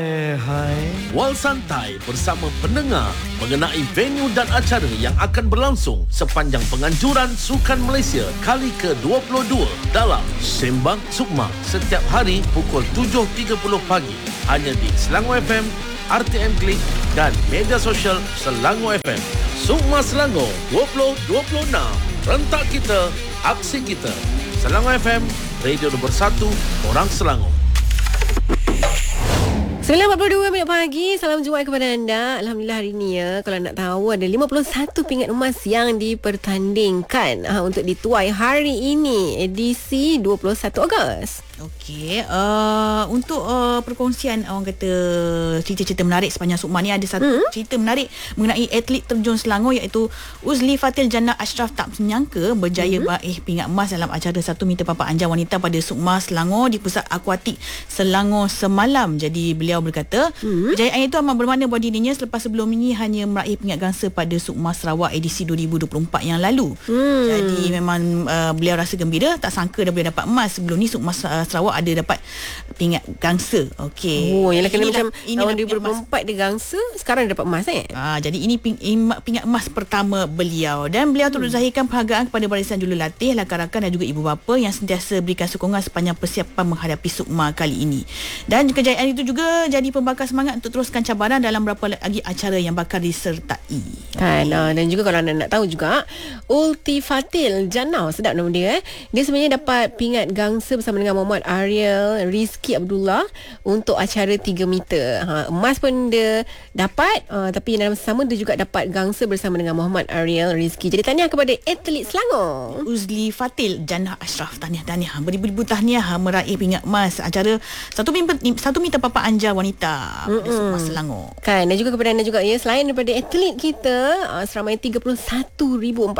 Hai. Wal Santai bersama pendengar mengenai venue dan acara yang akan berlangsung sepanjang penganjuran Sukan Malaysia kali ke-22 dalam Sembang Sukma setiap hari pukul 7.30 pagi hanya di Selangor FM, RTM Klik dan media sosial Selangor FM. Sukma Selangor 2026. Rentak kita, aksi kita. Selangor FM, radio nombor 1 orang Selangor. 9.42 minit pagi. Salam Jumaat kepada anda. Alhamdulillah hari ni ya, kalau nak tahu ada 51 pingat emas yang dipertandingkan untuk dituai hari ini edisi 21 Ogos. Okey, untuk perkongsian orang kata cerita-cerita menarik sepanjang Sukma ni, ada satu cerita menarik mengenai atlet terjun Selangor iaitu Uzli Fatil Jannah Ashraf tak menyangka berjaya meraih pingat emas dalam acara 1 meter papan anjing wanita pada Sukma Selangor di Pusat Akuatik Selangor semalam. Jadi beliau berkata kejayaan itu amat bermakna buat dirinya selepas sebelum ini hanya meraih pingat gangsa pada Sukma Sarawak edisi 2024 yang lalu. Jadi memang beliau rasa gembira, tak sangka dah boleh dapat emas. Sebelum ni Sukma Sarawak ada dapat pingat gangsa. Okey. Oh, yang kena macam tahun 2024 dia gangsa, sekarang dia dapat emas jadi ini pingat emas pertama beliau, dan beliau turut zahirkan penghargaan kepada barisan jurulatih, rakan-rakan dan juga ibu bapa yang sentiasa berikan sokongan sepanjang persiapan menghadapi Sukma kali ini. Dan kejayaan itu juga jadi pembakar semangat untuk teruskan cabaran dalam beberapa lagi acara yang bakal disertai. Kan, dan juga kalau anda nak tahu juga, Ulti Fatil Jannah, sedap nama dia dia sebenarnya dapat pingat gangsa bersama dengan Muhammad Ariel Rizki Abdullah untuk acara 3 meter. Emas pun dia dapat, tapi dalam sama dia juga dapat gangsa bersama dengan Muhammad Ariel Rizki. Jadi tahniah kepada atlet Selangor Uzli Fatil Jannah Ashraf. Tahniah beribu-ribu tahniah meraih pingat emas acara 1 meter papan anja wanita pada Sukma Selangor. Kan, dan juga kepada anda juga ya, selain daripada atlet kita, seramai 31,442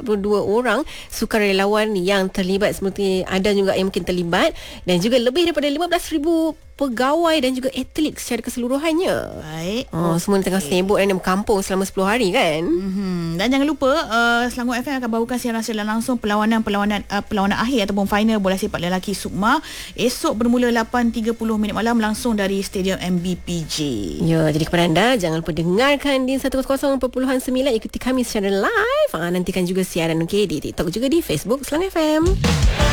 orang sukarelawan yang terlibat, seperti ada juga yang mungkin terlibat, dan juga lebih daripada 15,000 pegawai dan juga atlet secara keseluruhannya. Baik. Semua tengah sibuk dan berkampung selama 10 hari kan. Dan jangan lupa Selangor FM akan bawakan siaran langsung perlawanan akhir ataupun final bola sepak lelaki Sukma esok bermula 8.30 minit malam langsung dari Stadium MBPJ. Ya, jadi kepada anda jangan lupa dengarkan di 100.9, ikuti kami secara live. Nantikan juga siaran di TikTok juga di Facebook Selangor FM.